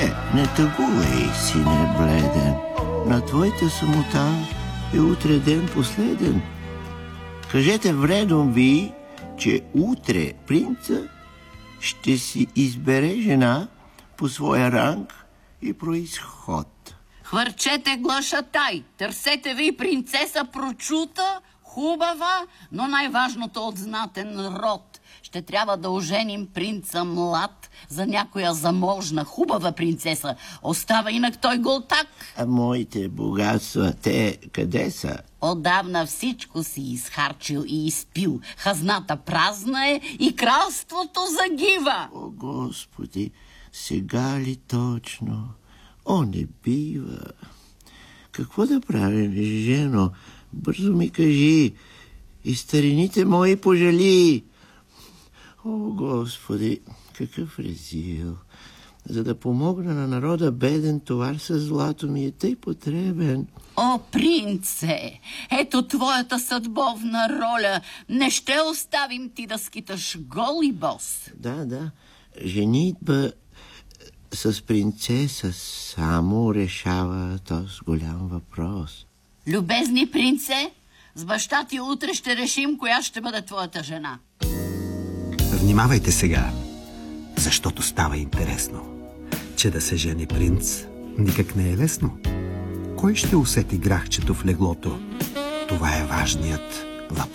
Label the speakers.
Speaker 1: не тъгувай, сине бледен. На твоята самота е утре ден последен. Кажете вредом ви, че утре принца ще си избере жена по своя ранг и произход.
Speaker 2: Хвърчете глашатай, търсете ви принцеса прочута, хубава, но най-важното от знатен род. Ще трябва да оженим принца млад за някоя заможна, хубава принцеса. Остава инак той голтак.
Speaker 1: А моите богатства, те къде са?
Speaker 2: Отдавна всичко си изхарчил и изпил. Хазната празна е и кралството загива.
Speaker 1: О, Господи, сега ли точно? О, не бива. Какво да правим, жено? Бързо ми кажи. И старините мои пожали. О, Господи, какъв резил! За да помогна на народа беден, товар със злато ми е тъй потребен.
Speaker 2: О, принце, ето твоята съдбовна роля. Не ще оставим ти да скиташ гол и бос.
Speaker 1: Да, женитба с принцеса само решава този голям въпрос.
Speaker 2: Любезни принце, с баща ти утре ще решим коя ще бъде твоята жена.
Speaker 3: Внимавайте сега, защото става интересно. Че да се жени принц никак не е лесно. Кой ще усети грахчето в леглото? Това е важният